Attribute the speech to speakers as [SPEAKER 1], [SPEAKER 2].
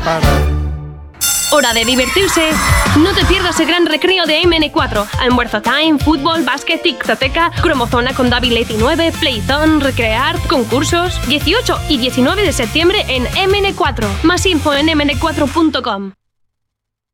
[SPEAKER 1] parar.
[SPEAKER 2] Hora de divertirse. No te pierdas el gran recreo de MN4. Almuerzo time, fútbol, básquet, tictoteca, cromozona con David 19, playzone, recrear, concursos. 18 y 19 de septiembre en MN4. Más info en mn4.com.